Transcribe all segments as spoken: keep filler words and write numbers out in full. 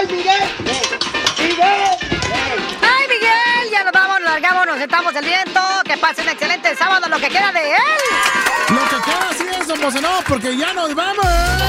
¡Ay, Miguel! ¡Miguel! ¡Ay, Miguel! Ya nos vamos, largamos, nos sentamos el viento. Que pasen un excelente sábado, lo que queda de él. Lo que queda así es emocionado porque ya nos vamos.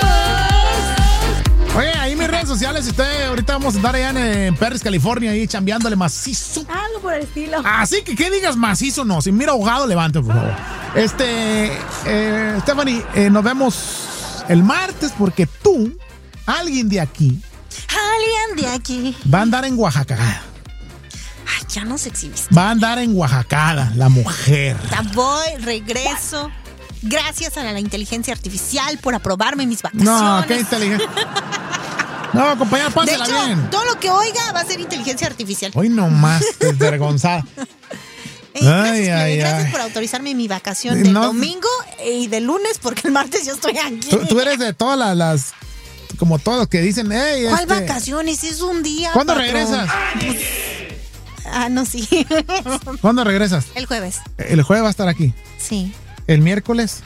Oye, ahí mis redes sociales, usted ahorita vamos a estar allá en, en Perris, California, ahí chambeándole macizo. Algo por el estilo. Así que, ¿qué digas macizo? No, si mira ahogado, levante, por favor. Este, eh, Stephanie, eh, nos vemos el martes porque tú, alguien de aquí, alguien de aquí, va a andar en Oaxaca. Ay, ya nos exhibiste. Va a andar en Oaxaca, la mujer. Ya voy, regreso. Gracias a la inteligencia artificial por aprobarme mis vacaciones. No, qué inteligente. No, compañera, pásela de hecho, bien. todo lo que oiga va a ser inteligencia artificial. Hoy nomás, desvergonzada. Hey, gracias, ay, ay, gracias ay. por autorizarme mi vacación del no, domingo y del lunes, porque el martes yo estoy aquí. Tú, tú eres de todas las, las, como todos los que dicen, hey, ¿cuál este, vacaciones? Es un día. ¿cuándo patrón. regresas? Ah, no, sí. ¿Cuándo regresas? El jueves. El jueves va a estar aquí. Sí. ¿El miércoles?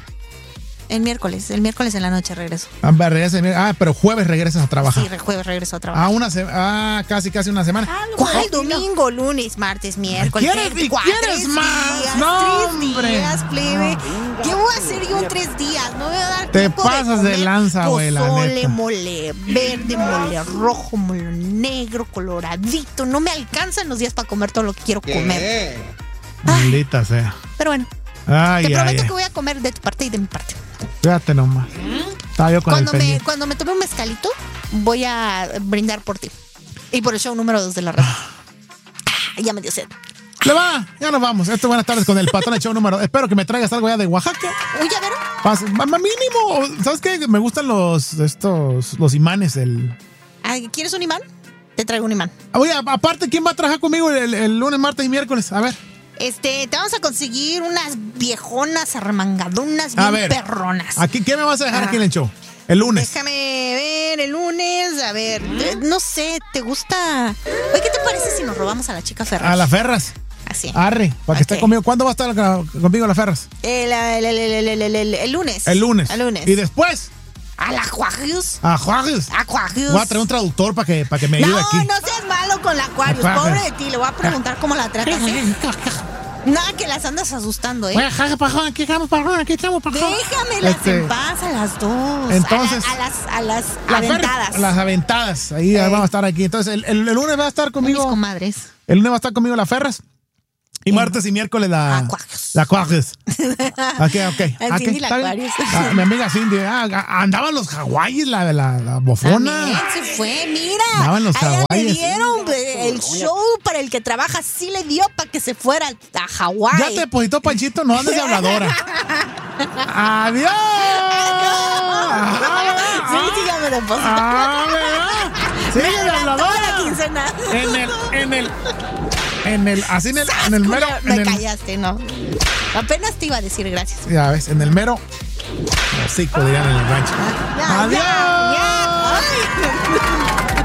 El miércoles. El miércoles en la noche regreso. Ah, regresa el miércoles. Ah, pero jueves regresas a trabajar. Sí, el jueves regreso a trabajar. Ah, una se ah, casi, casi una semana. Ah, ¿cuál? Domingo, lunes, martes, miércoles. ¿Quieres, tres, cuatro, ¿quieres tres más? Días, No, tres hombre. días, plebe. ¿Qué voy a hacer yo en tres días? No voy a dar Te tiempo pasas de, de lanza, güey, la pozole, neta. mole verde, mole rojo, mole negro, coloradito. No me alcanzan los días para comer todo lo que quiero comer. Maldita sea. Pero bueno, Ay, te ay, prometo ay. que voy a comer de tu parte y de mi parte. Fíjate nomás. Estaba yo con Cuando el me, pendiente. cuando me tome un mezcalito, voy a brindar por ti. Y por el show número dos de la radio. Ah, ya me dio sed. Le va, ya nos vamos. Esto, buenas tardes con el patrón de show número. Espero que me traigas algo ya de Oaxaca. Uy, ya vieron. Pas- ma- ma- mínimo, ¿sabes qué? Me gustan los estos los imanes. El... Ay, ¿quieres un imán? Te traigo un imán. Oye, a- aparte, ¿quién va a trabajar conmigo el, el lunes, martes y miércoles? A ver. Este, te vamos a conseguir unas viejonas arremangadonas A bien ver. perronas. Aquí, ¿qué me vas a dejar Ah. aquí en el show? El lunes. Déjame ver el lunes. A ver, eh, no sé, ¿te gusta? Oye, ¿qué te parece si nos robamos a la chica Ferraz? A las Ferras. Así. Arre, para que esté Ok. conmigo. ¿Cuándo va a estar con- conmigo las Ferras? El, el, el, el, el, el, el- el lunes. El lunes. El lunes. Y después, A la Juagius. a Juárez. A Juagius. Voy a traer un traductor para que, para que me ayude No, aquí. no seas malo con la Aquarius. Aquarius. Pobre de ti, le voy a preguntar cómo la tratas. ¿eh? Nada, que las andas asustando, ¿eh? Oye, jaja, pajón, aquí estamos, pajón, aquí estamos, pajón. Déjamelas Este, en paz a las dos. entonces, a, la- a las, a las las aventadas. Ferras, Las aventadas. Ahí Eh. vamos a estar aquí. Entonces, el, el- el lunes va a estar Mis conmigo. comadres. El lunes va a estar conmigo las Ferras. Y martes y miércoles la. Aquarius. La Aquarius. Ok, ok. El Ok, Cindy la está bien. Aquarius. Ah, mi amiga Cindy. Ah, ah, andaban los hawaiis, la, la, la bofona. También se fue, mira. Andaban los A ella le hawaiis. dieron eh, el show para el que trabaja, sí le dio para que se fuera a Hawái. Ya te depositó Panchito, no andes de habladora. ¡Adiós! Sí, sí, ya me depositó. Ah, ¿verdad? Sí, Me de adelantó habladora. la quincena. En el, en el, en el, así en el, en el mero. Me en el- callaste, ¿no? Apenas te iba a decir gracias. Ya ves, en el mero hocico, dirían en el rancho. Ya, ¡Adiós! ya, ya. Ay.